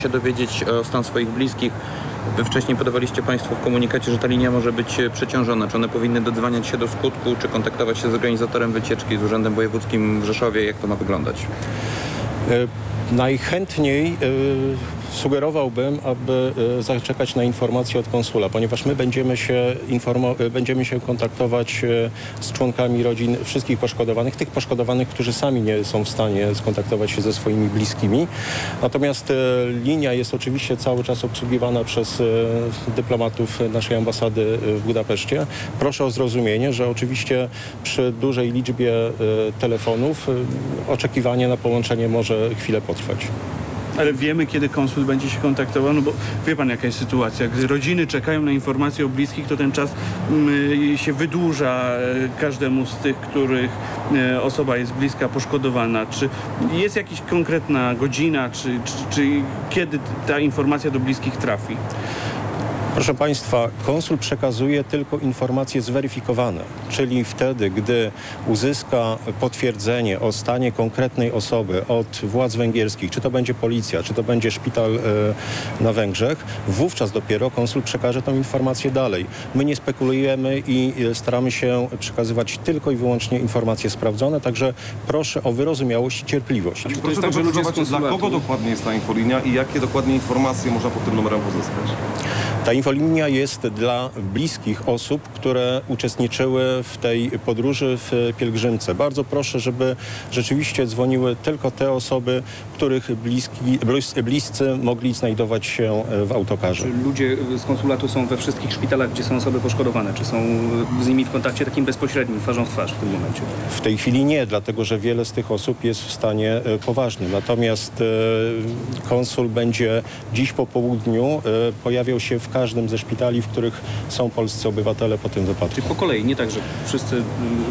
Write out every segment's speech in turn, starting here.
się dowiedzieć o stan swoich bliskich. Wy wcześniej podawaliście Państwo w komunikacie, że ta linia może być przeciążona. Czy one powinny dodzwaniać się do skutku, czy kontaktować się z organizatorem wycieczki, z Urzędem Wojewódzkim w Rzeszowie? Jak to ma wyglądać? Najchętniej sugerowałbym, aby zaczekać na informacje od konsula, ponieważ my będziemy się kontaktować z członkami rodzin wszystkich poszkodowanych, tych poszkodowanych, którzy sami nie są w stanie skontaktować się ze swoimi bliskimi. Natomiast linia jest oczywiście cały czas obsługiwana przez dyplomatów naszej ambasady w Budapeszcie. Proszę o zrozumienie, że oczywiście przy dużej liczbie telefonów oczekiwanie na połączenie może chwilę potrwać. Ale wiemy, kiedy konsul będzie się kontaktował, no bo wie pan, jaka jest sytuacja. Gdy rodziny czekają na informacje o bliskich, to ten czas się wydłuża każdemu z tych, których osoba jest bliska poszkodowana. Czy jest jakaś konkretna godzina, czy kiedy ta informacja do bliskich trafi? Proszę Państwa, konsul przekazuje tylko informacje zweryfikowane, czyli wtedy, gdy uzyska potwierdzenie o stanie konkretnej osoby od władz węgierskich, czy to będzie policja, czy to będzie szpital na Węgrzech, wówczas dopiero konsul przekaże tę informację dalej. My nie spekulujemy i staramy się przekazywać tylko i wyłącznie informacje sprawdzone, także proszę o wyrozumiałość i cierpliwość. To jest tak, że dla kogo dokładnie jest ta infolinia i jakie dokładnie informacje można pod tym numerem pozyskać? Ta infolinia jest dla bliskich osób, które uczestniczyły w tej podróży w pielgrzymce. Bardzo proszę, żeby rzeczywiście dzwoniły tylko te osoby, których bliscy mogli znajdować się w autokarze. Czy ludzie z konsulatu są we wszystkich szpitalach, gdzie są osoby poszkodowane? Czy są z nimi w kontakcie takim bezpośrednim, twarzą w twarz w tym momencie? W tej chwili nie, dlatego że wiele z tych osób jest w stanie poważnym. Natomiast konsul będzie dziś po południu pojawiał się w każdym ze szpitali, w których są polscy obywatele po tym wypadku. Czyli po kolei, nie tak, że wszyscy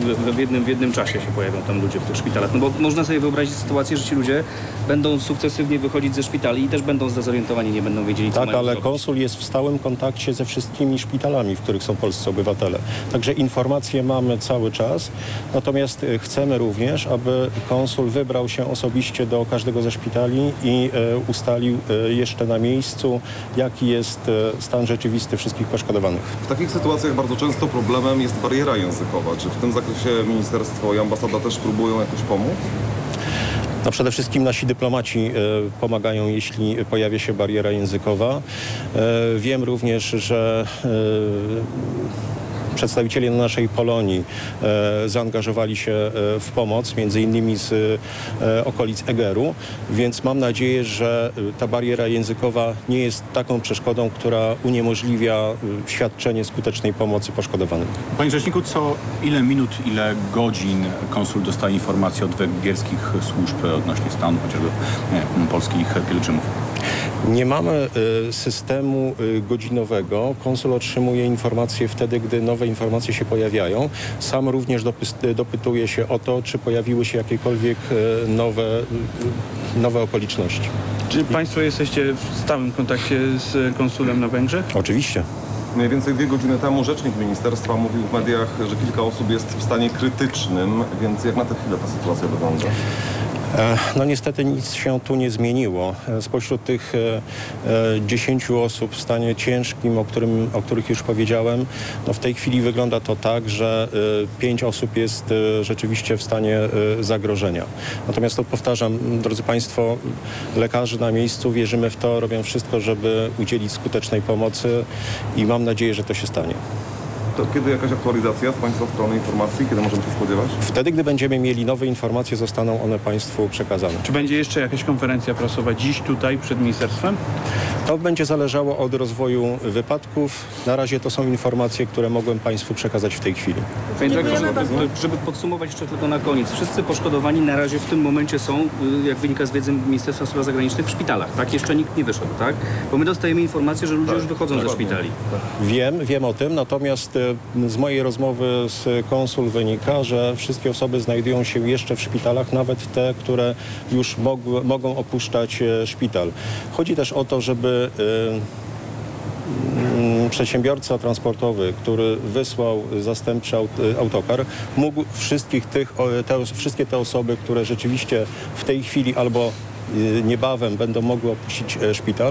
w jednym czasie się pojawią tam ludzie w tych szpitalach. No bo można sobie wyobrazić sytuację, że ci ludzie będą sukcesywnie wychodzić ze szpitali i też będą zdezorientowani, nie będą wiedzieli, co mają ale zrobić. konsul jest w stałym kontakcie ze wszystkimi szpitalami, w których są polscy obywatele. Także informacje mamy cały czas. Natomiast chcemy również, aby konsul wybrał się osobiście do każdego ze szpitali i ustalił jeszcze na miejscu, jaki jest stan rzeczywisty wszystkich poszkodowanych. W takich sytuacjach bardzo często problemem jest bariera językowa. Czy w tym zakresie ministerstwo i ambasada też próbują jakoś pomóc? No przede wszystkim nasi dyplomaci pomagają, jeśli pojawia się bariera językowa. Wiem również, że przedstawiciele naszej Polonii zaangażowali się w pomoc, między innymi z okolic Egeru, więc mam nadzieję, że ta bariera językowa nie jest taką przeszkodą, która uniemożliwia świadczenie skutecznej pomocy poszkodowanym. Panie Rzeczniku, co ile minut, ile godzin konsul dostaje informacje od węgierskich służb odnośnie stanu chociażby polskich pielgrzymów? Nie mamy systemu godzinowego. Konsul otrzymuje informacje wtedy, gdy nowe informacje się pojawiają. Sam również dopytuje się o to, czy pojawiły się jakiekolwiek nowe okoliczności. Czy Państwo jesteście w stałym kontakcie z konsulem na Węgrzech? Oczywiście. Mniej więcej 2 godziny temu rzecznik ministerstwa mówił w mediach, że kilka osób jest w stanie krytycznym, więc jak na tę chwilę ta sytuacja wygląda? No niestety nic się tu nie zmieniło. Spośród tych 10 osób w stanie ciężkim, o których już powiedziałem, no w tej chwili wygląda to tak, że 5 osób jest rzeczywiście w stanie zagrożenia. Natomiast to powtarzam, drodzy Państwo, lekarze na miejscu, wierzymy w to, robią wszystko, żeby udzielić skutecznej pomocy i mam nadzieję, że to się stanie. To kiedy jakaś aktualizacja z Państwa strony informacji? Kiedy możemy się spodziewać? Wtedy, gdy będziemy mieli nowe informacje, zostaną one Państwu przekazane. Czy będzie jeszcze jakaś konferencja prasowa dziś tutaj przed ministerstwem? To będzie zależało od rozwoju wypadków. Na razie to są informacje, które mogłem Państwu przekazać w tej chwili. Panie dyrektorze, żeby podsumować jeszcze tylko na koniec. Wszyscy poszkodowani na razie w tym momencie są, jak wynika z wiedzy Ministerstwa Spraw Zagranicznych, w szpitalach, tak? Jeszcze nikt nie wyszedł, tak? Bo my dostajemy informację, że ludzie już wychodzą ze szpitali. Wiem o tym, natomiast z mojej rozmowy z konsul wynika, że wszystkie osoby znajdują się jeszcze w szpitalach, nawet te, które już mogą opuszczać szpital. Chodzi też o to, żeby przedsiębiorca transportowy, który wysłał zastępczy autokar, mógł wszystkie te osoby, które rzeczywiście w tej chwili albo niebawem będą mogły opuścić szpital.